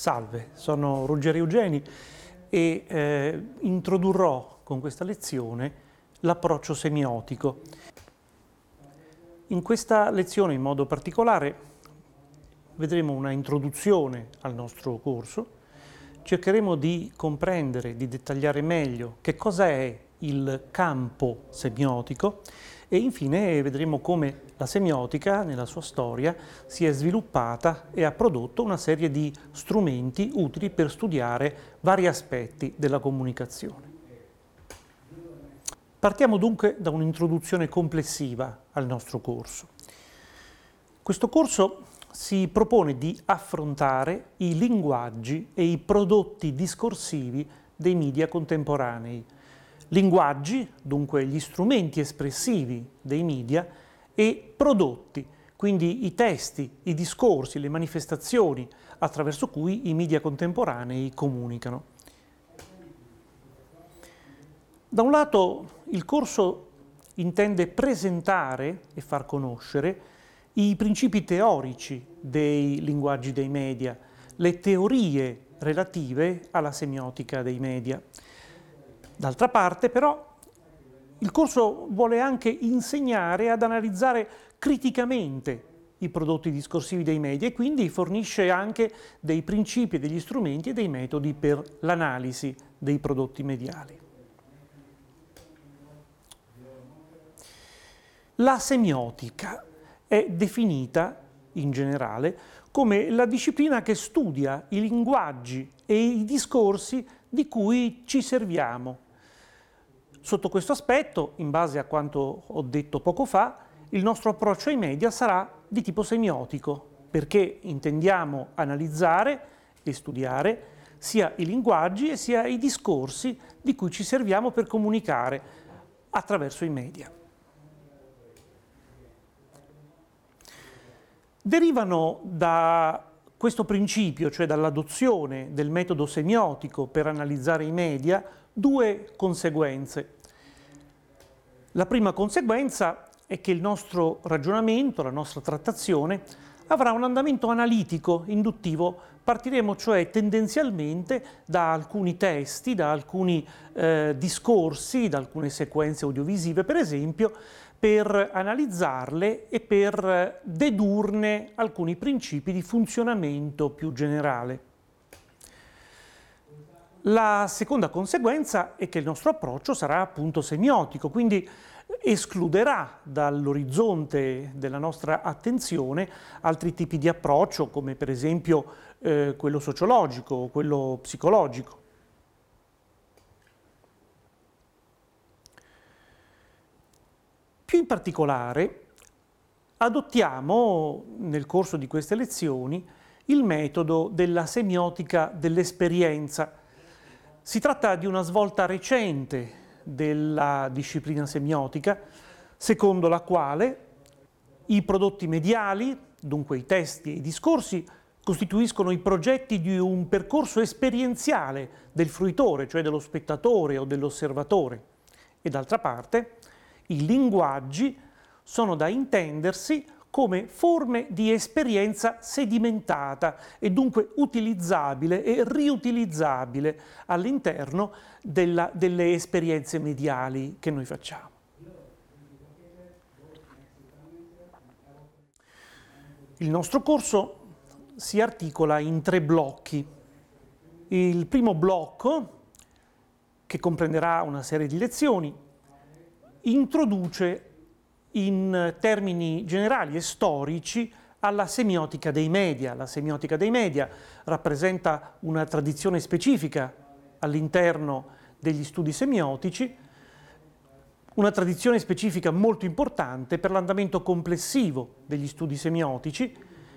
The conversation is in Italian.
Salve, sono Ruggero Eugeni e introdurrò con questa lezione l'approccio semiotico. In questa lezione in modo particolare vedremo una introduzione al nostro corso, cercheremo di comprendere, di dettagliare meglio che cosa è il campo semiotico e infine vedremo come la semiotica nella sua storia si è sviluppata e ha prodotto una serie di strumenti utili per studiare vari aspetti della comunicazione. Partiamo dunque da un'introduzione complessiva al nostro corso. Questo corso si propone di affrontare i linguaggi e i prodotti discorsivi dei media contemporanei. Linguaggi, dunque gli strumenti espressivi dei media, e prodotti, quindi i testi, i discorsi, le manifestazioni attraverso cui i media contemporanei comunicano. Da un lato il corso intende presentare e far conoscere i principi teorici dei linguaggi dei media, le teorie relative alla semiotica dei media. D'altra parte, però, il corso vuole anche insegnare ad analizzare criticamente i prodotti discorsivi dei media e quindi fornisce anche dei principi, degli strumenti e dei metodi per l'analisi dei prodotti mediali. La semiotica è definita in generale come la disciplina che studia i linguaggi e i discorsi di cui ci serviamo. Sotto questo aspetto, in base a quanto ho detto poco fa, il nostro approccio ai media sarà di tipo semiotico, perché intendiamo analizzare e studiare sia i linguaggi e sia i discorsi di cui ci serviamo per comunicare attraverso i media. Derivano da questo principio, cioè dall'adozione del metodo semiotico per analizzare i media, due conseguenze. La prima conseguenza è che il nostro ragionamento, la nostra trattazione, avrà un andamento analitico, induttivo. Partiremo cioè tendenzialmente da alcuni testi, da alcuni discorsi, da alcune sequenze audiovisive, per esempio, per analizzarle e per dedurne alcuni principi di funzionamento più generale. La seconda conseguenza è che il nostro approccio sarà appunto semiotico, quindi escluderà dall'orizzonte della nostra attenzione altri tipi di approccio, come per esempio quello sociologico o quello psicologico. Più in particolare, adottiamo nel corso di queste lezioni il metodo della semiotica dell'esperienza. Si tratta di una svolta recente della disciplina semiotica, secondo la quale i prodotti mediali, dunque i testi e i discorsi, costituiscono i progetti di un percorso esperienziale del fruitore, cioè dello spettatore o dell'osservatore. E d'altra parte, i linguaggi sono da intendersi come forme di esperienza sedimentata e dunque utilizzabile e riutilizzabile all'interno delle esperienze mediali che noi facciamo. Il nostro corso si articola in 3 blocchi. Il primo blocco, che comprenderà una serie di lezioni, introduce in termini generali e storici alla semiotica dei media. La semiotica dei media rappresenta una tradizione specifica all'interno degli studi semiotici, una tradizione specifica molto importante per l'andamento complessivo degli studi semiotici,